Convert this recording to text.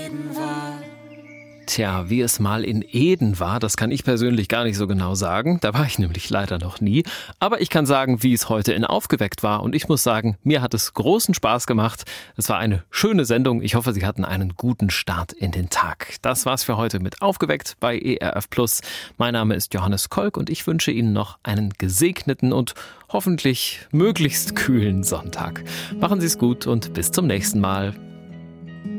Eden war. Tja, wie es mal in Eden war, das kann ich persönlich gar nicht so genau sagen. Da war ich nämlich leider noch nie. Aber ich kann sagen, wie es heute in Aufgeweckt war. Und ich muss sagen, mir hat es großen Spaß gemacht. Es war eine schöne Sendung. Ich hoffe, Sie hatten einen guten Start in den Tag. Das war's für heute mit Aufgeweckt bei ERF+. Mein Name ist Johannes Kolk und ich wünsche Ihnen noch einen gesegneten und hoffentlich möglichst kühlen Sonntag. Machen Sie es gut und bis zum nächsten Mal.